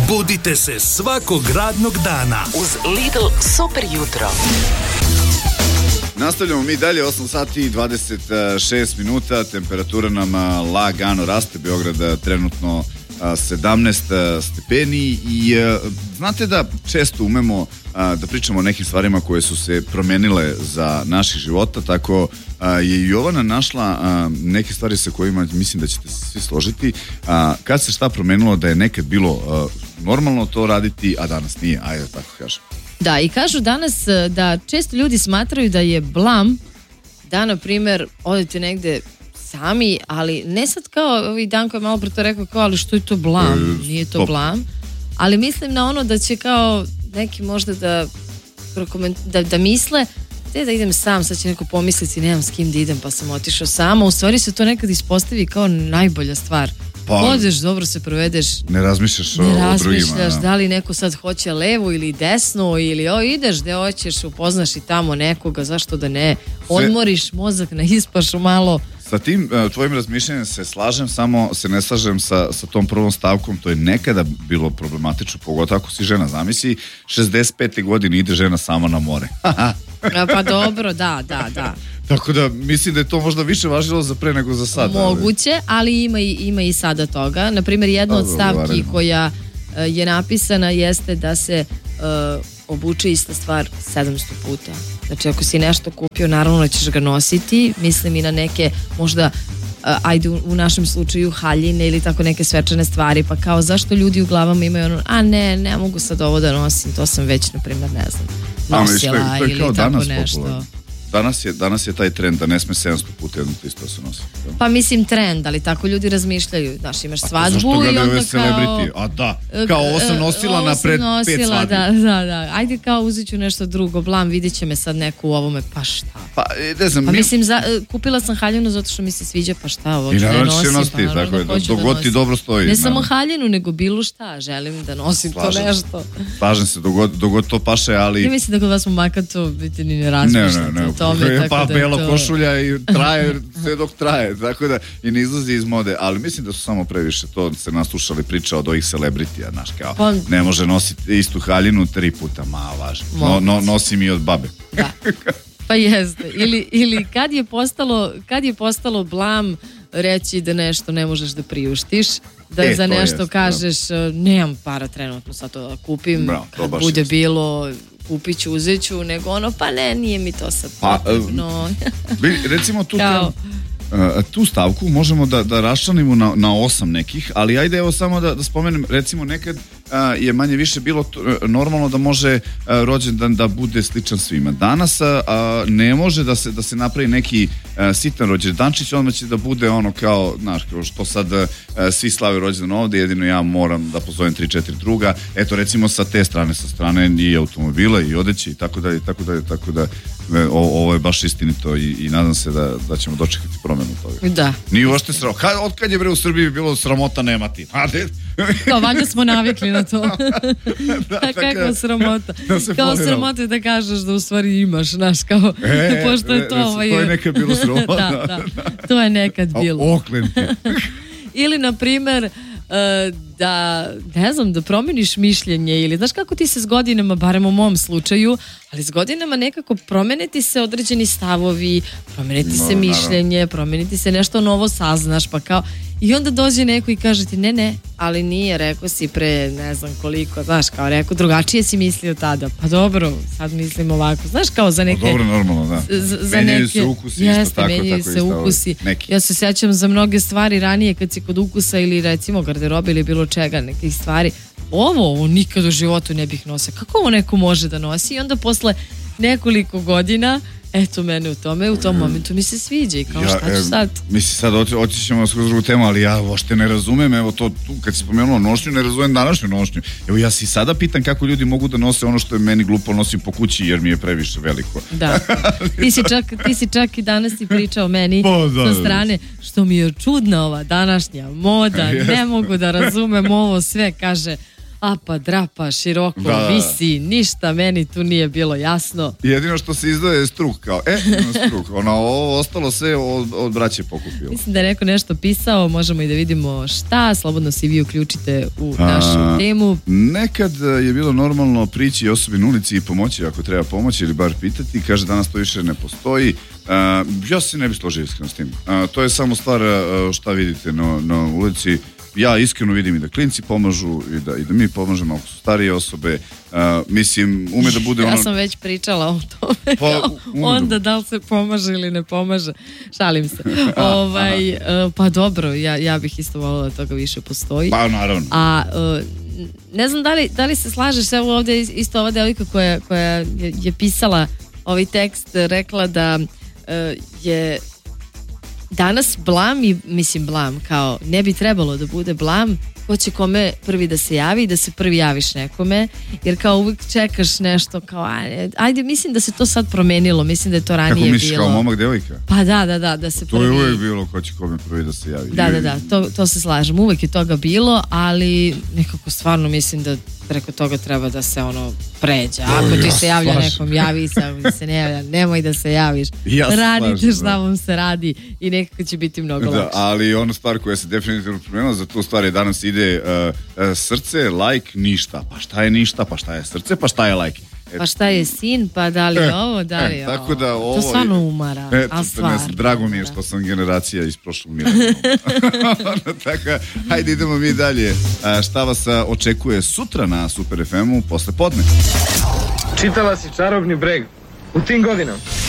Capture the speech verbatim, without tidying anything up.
Budite se svakog radnog dana uz Lidl Super jutro. Nastavljamo mi dalje, osam sati i dvadeset šest minuta, temperatura nam lagano raste, Beograd trenutno sedamnaest stepeni i znate da često umemo da pričamo o nekim stvarima koje su se promenile za naših života, tako je Jovana našla neke stvari sa kojima mislim da ćete se svi složiti. Kad se šta promenilo da je nekad bilo normalno to raditi, a danas nije, ajde tako kažem. Da, i kažu danas da često ljudi smatraju da je blam da, na primjer, odete negde sami, ali ne sad kao ovaj Danko je malo pre to rekao kao, ali što je to blam? E, nije to stop. Blam. Ali mislim na ono da će kao neki možda da da, da misle te da idem sam, sad će neko pomisliti nemam s kim da idem pa sam otišao sama. U stvari se to nekad ispostavi kao najbolja stvar. Pa, odeš, dobro se provedeš, ne razmišljaš, ne o, razmišljaš o drugima, da li neko sad hoće levo ili desno ili o, ideš gde hoćeš, upoznaš i tamo nekoga, zašto da ne, odmoriš mozak, naispaš malo. Sa tim tvojim razmišljanjem se slažem, samo se ne slažem sa, sa tom prvom stavkom, to je nekada bilo problematično, pogotovo ako si žena, zamisli, šezdeset pete godine ide žena sama na more. Pa dobro, da, da, da. Tako da mislim da je to možda više važilo za pre nego za sada. Moguće, ali ima i, ima i sada toga. Naprimjer, jedna od stavki koja uh, je napisana jeste da se uh, obuče ista stvar sedamsto puta. Znači, ako si nešto kupio, naravno da ćeš ga nositi. Mislim i na neke, možda, uh, ajde u, u našem slučaju haljine ili tako neke svečane stvari. Pa kao, zašto ljudi u glavama imaju ono, a ne, ne mogu sad ovo da nosim, to sam već, na primjer, ne znam, nosila a, to je, to je ili tako nešto. Popularno. Danas je, danas je taj trend da ne sme sedamsto puta jedno te isto se nosi. Pa mislim trend, ali tako ljudi razmišljaju. Znaš, imaš svadbu i onda kao... A da, kao ovo sam nosila na pred nosila, pet svadbi. Da, da, da. Ajde kao uzet ću nešto drugo, blam, vidjet će me sad neko u ovome, pa šta? Pa, ne znam, pa mi... mislim, za, kupila sam haljinu zato što mi se sviđa, pa šta, ovo ću da je nosim. Nositi, pa naravno da hoću da nosim. Ti dobro stoji. Ne naravno. Samo haljinu, nego bilo šta, želim da nosim slažem, to nešto. Slažem se, dogod, dogod to paše, ali... Ja mislim da kod vas momaka to biti ni ne razmišljate. Ne, ne, ne. Tome, pa, bela to... košulja i traje sve dok traje, tako da i ne izlazi iz mode, ali mislim da su samo previše to se naslušali priča od ovih celebritija, znaš, kao pa... ne može nositi istu haljinu tri puta, ma važno, no, no, nosim i od babe. Da, pa jeste, ili, ili kad je postalo kad je postalo blam reći da nešto ne možeš da priuštiš, da e, za nešto jest, kažeš da. Nemam para trenutno sad to da kupim, Bravo, kad bude jest. Bilo kupit ću, uzet ću, nego ono, pa ne, nije mi to sad potrebno. Pa, recimo tu, kao, tu stavku možemo da, da raščlanimo na, na osam nekih, ali ajde evo samo da, da spomenem, recimo nekad a, je manje više bilo to, normalno da može a, rođendan da bude sličan svima. Danas a, a, ne može da se, da se napravi neki a, sitan rođendančić, onda će da bude ono kao, znaš, kao što sad a, svi slave rođendan ovde, jedino ja moram da pozovem tri četiri druga, eto recimo sa te strane, sa strane i automobila i odeće i tako dalje, tako dalje, tako da o, ovo je baš istinito i, i nadam se da, da ćemo dočekati promenu toga. Da. Nije uopšte sramota. Od kad je bre u Srbiji bilo sramota nemati? Kao, valjda smo navikli na to. Da, a kakva sramota. Da kao sramota je da kažeš da u stvari imaš, znaš, kao, e, pošto je to... E, ovaj, to je nekad bilo sramota. da, da, to je nekad bilo. Oklenki. Ili, na primer, da, ne znam, da promeniš mišljenje ili, znaš kako ti se s godinama, barem u mom slučaju, ali s godinama nekako promeniti se određeni stavovi, promeniti no, se mišljenje, naravno. Promeniti se nešto novo saznaš, pa kao, i onda dođe neko i kaže ti ne, ne, ali nije, rekao si pre ne znam koliko, znaš, kao rekao, drugačije si mislio tada, pa dobro, sad mislim ovako, znaš, kao za neke... No, dobro, normalno, da. Z, za menjaju neke, se ukusi jeste, isto tako, menjaju tako se ukusi. Neki. Ja se sjećam za mnoge stvari ranije kad si kod ukusa ili recimo garderobe ili bilo čega, nekih stvari, ovo, ovo nikad u životu ne bih nosio. Kako ovo neko može da nosi? I onda posle nekoliko godina, eto mene u tome, u tom momentu mi se sviđa i kao ja, šta ću sad? Mislim sad oći, oći ćemo skroz drugu temu, ali ja uopšte ne razumem, evo to tu, kad si spomenula nošnju, ne razumem današnju nošnju. Evo ja si sada pitam kako ljudi mogu da nose ono što je meni glupo nosim po kući jer mi je previše veliko. Da, ti si čak, ti si čak i danas i pričao meni po, da, sa strane što mi je čudna ova današnja moda, ne mogu da razumem ovo sve, kaže. apa, drapa, široko, Da. visi, ništa meni tu nije bilo jasno. Jedino što se izdaje je struk, kao, e, ima struk. Ono, ovo ostalo sve od, od braće pokupilo. Mislim da je neko nešto pisao, možemo i da vidimo šta, slobodno se vi uključite u A, našu temu. Nekad je bilo normalno prići osobi na ulici i pomoći ako treba pomoći ili bar pitati, kaže danas to više ne postoji. Uh, ja se ne bi složio iskreno s tim. Uh, to je samo stvar uh, šta vidite na, na ulici. Ja iskreno vidim i da klinci pomažu i da, i da mi pomažemo ako su starije osobe. Uh, mislim, ume da bude ono... Ja sam već pričala o tome. Pa, onda da li se pomaže ili ne pomaže. Šalim se. ovaj, uh, pa dobro, ja, ja bih isto volila da toga više postoji. Pa naravno. A uh, ne znam da li, da li se slažeš, evo ovdje isto ova devojka koja, koja je, je pisala ovaj tekst, rekla da uh, je danas blam i, mislim blam, kao ne bi trebalo da bude blam ko će kome prvi da se javi i da se prvi javiš nekome, jer kao uvijek čekaš nešto kao, ajde, ajde mislim da se to sad promenilo, mislim da je to ranije bilo. Kako misliš, kao momak, devojka? Pa da, da, da, da se to prvi... je uvijek bilo ko će kome prvi da se javi. Da, da, da, to, to se slažem, uvijek je toga bilo, ali nekako stvarno mislim da preko toga treba da se ono pređe. Ako ti se javlja nekom, javi se, ako ti se ne javlja, nemoj da se javiš. Ja radite slažem, šta vam se radi i nekako će biti mnogo da, lakše. ali ona stvar koja se definitivno promenila, za tu stvar je danas ide uh, uh, srce, like, ništa. Pa šta je ništa, pa šta je srce, pa šta je like? Et, pa šta je sin, pa da li e, ovo, da li e, ovo. tako da ovo to stvarno umara, e, ali stvarno. Drago mi je što sam generacija iz prošlog milenijuma. Tako, hajde idemo mi dalje. A, šta vas a, očekuje sutra na Super ef emu posle podne? Čitala si Čarobni breg u tim godinama?